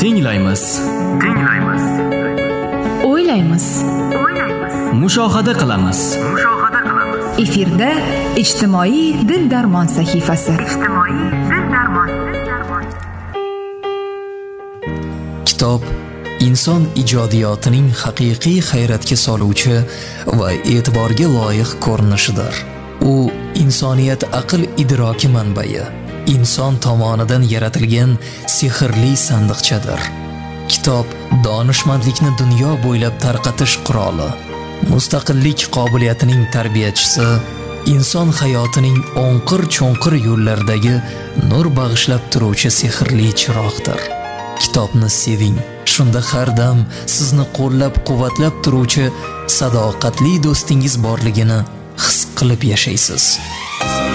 Tinglaymiz. O'ylaymiz. Mushohada qilamiz. Efirda ijtimoiy dil darmon sahifasi. Kitob inson ijodiyotining haqiqiy hayratga soluvchi va e'tiborga loyiq ko'rinishidir. U insoniyat aql idroki manbai, inson tomonidan yaratilgan sehrli sandiqchadir. Kitob donishmandlikni dunyo bo'ylab tarqatish quroli, mustaqillik qobiliyatining tarbiyachisi, inson hayotining o'nqir-cho'nqir yo'llaridagi nur bag'ishlab turuvchi sehrli chiroqdir. Kitobni seving. Shunda har dam sizni qo'llab-quvvatlab turuvchi sadoqatli do'stingiz borligini his qilib yashaysiz.